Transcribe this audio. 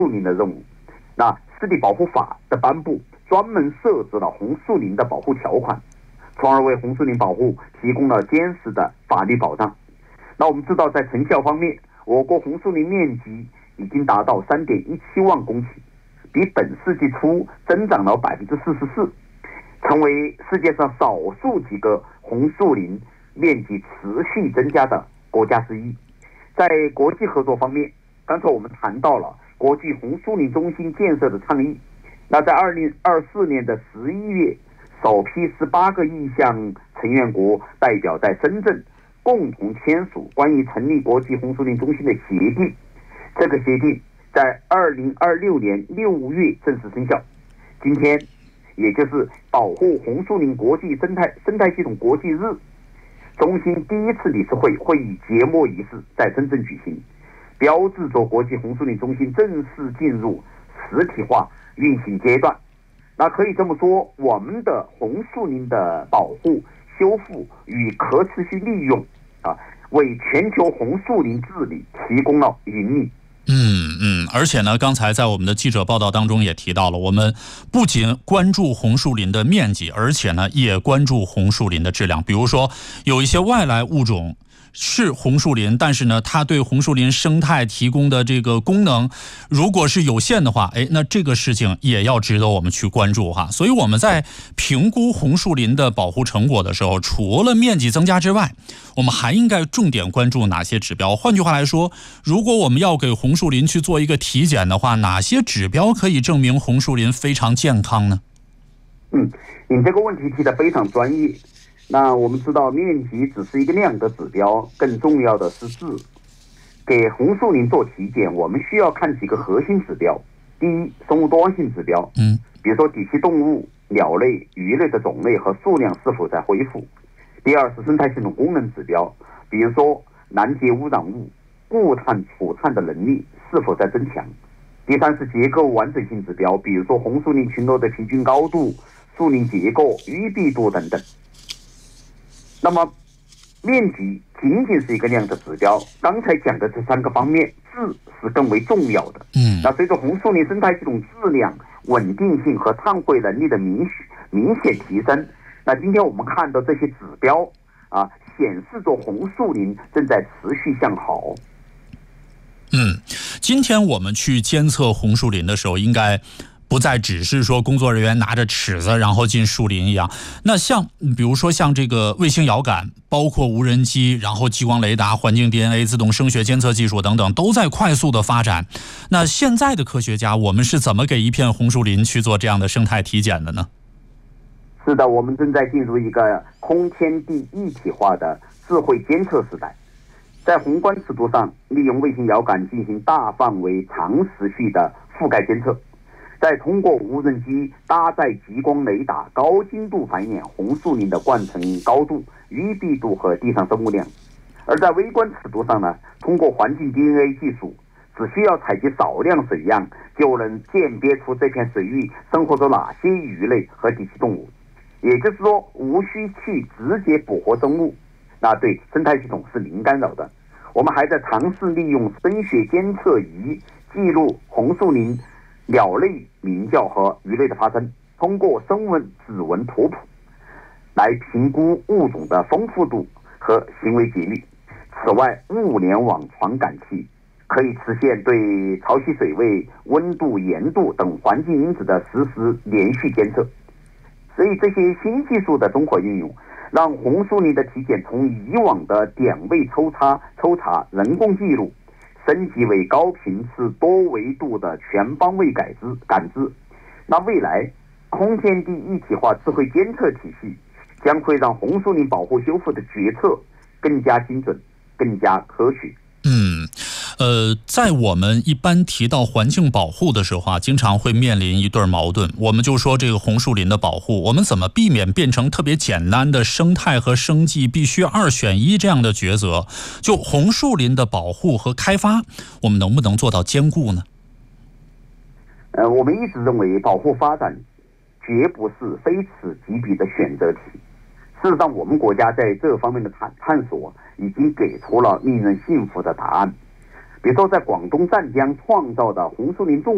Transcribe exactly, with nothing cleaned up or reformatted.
树林的任务。那湿地保护法的颁布，专门设置了红树林的保护条款，从而为红树林保护提供了坚实的法律保障。那我们知道，在成效方面，我国红树林面积已经达到 三点一七万公顷，比本世纪初增长了 百分之四十四， 成为世界上少数几个红树林面积持续增加的国家之一。在国际合作方面，刚才我们谈到了国际红树林中心建设的倡议。那在二零二四年的十一月，首批十八个意向成员国代表在深圳共同签署关于成立国际红树林中心的协定。这个协定在二零二六年六月正式生效。今天，也就是保护红树林国际生态生态系统国际日，中心第一次理事会会议揭幕仪式在深圳举行，标志着国际红树林中心正式进入实体化运行阶段。那可以这么说，我们的红树林的保护、修复与可持续利用啊，为全球红树林治理提供了引领。 嗯嗯，而且呢，刚才在我们的记者报道当中也提到了，我们不仅关注红树林的面积，而且呢，也关注红树林的质量。比如说，有一些外来物种是红树林，但是呢，它对红树林生态提供的这个功能，如果是有限的话，哎，那这个事情也要值得我们去关注哈。所以我们在评估红树林的保护成果的时候，除了面积增加之外，我们还应该重点关注哪些指标？换句话来说，如果我们要给红树林去做一个体检的话，哪些指标可以证明红树林非常健康呢？ 嗯，你这个问题提得非常专业。那我们知道，面积只是一个量的指标，更重要的是质。给红树林做体检，我们需要看几个核心指标。第一，生物多样性指标，嗯，比如说底栖动物、鸟类、鱼类的种类和数量是否在恢复。第二是生态系统功能指标，比如说拦截污染物、固碳储碳的能力是否在增强。第三是结构完整性指标，比如说红树林群落的平均高度、树林结构、淤闭度等等。那么面积仅仅是一个量的指标，刚才讲的这三个方面，质是更为重要的。嗯，那随着红树林生态系统质量、稳定性和碳汇能力的明明显提升，那今天我们看到这些指标啊，显示着红树林正在持续向好。 嗯，今天我们去监测红树林的时候，应该不再只是说工作人员拿着尺子然后进树林一样。那像比如说像这个卫星遥感，包括无人机，然后激光雷达、环境 D N A、自动声学监测技术等等，都在快速的发展。那现在的科学家，我们是怎么给一片红树林去做这样的生态体检的呢？ 是的，我们正在进入一个空天地一体化的智慧监测时代。在宏观尺度上，利用卫星遥感进行大范围、长时序的覆盖监测，再通过无人机搭载激光雷达，高精度反映红树林的冠层高度、淤闭度和地上生物量。而在微观尺度上呢，通过环境 D N A 技术，只需要采集少量水样，就能鉴别出这片水域生活着哪些鱼类和底栖动物。也就是说，无需去直接捕获生物，那对生态系统是零干扰的。我们还在尝试利用声学监测仪记录红树林鸟类鸣叫和鱼类的发声，通过声纹指纹图谱来评估物种的丰富度和行为节律。此外，物联网传感器可以实现对潮汐水位、温度、盐度等环境因子的实时连续监测。所以这些新技术的综合运用，让红树林的体检从以往的点位抽查、抽查人工记录，升级为高频次、多维度的全方位感知感知。那未来空天地一体化智慧监测体系将会让红树林保护修复的决策更加精准、更加科学。 嗯，呃，在我们一般提到环境保护的时候啊，经常会面临一对矛盾。我们就说这个红树林的保护，我们怎么避免变成特别简单的生态和生计必须二选一这样的抉择？就红树林的保护和开发，我们能不能做到兼顾呢？ 呃，我们一直认为保护发展绝不是非此即彼的选择题。事实上，我们国家在这方面的探探索已经给出了令人信服的答案。比如说，在广东湛江创造的红树林种